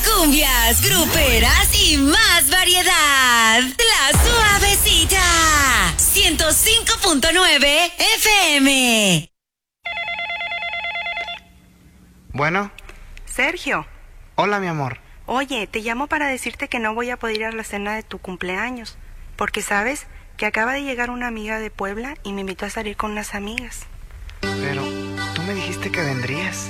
cumbias, gruperas y más variedad. La Suavecita. 105.9 FM. Bueno. Sergio. Hola, mi amor. Oye, te llamo para decirte que no voy a poder ir a la cena de tu cumpleaños, porque sabes que acaba de llegar una amiga de Puebla y me invitó a salir con unas amigas. Pero tú me dijiste que vendrías.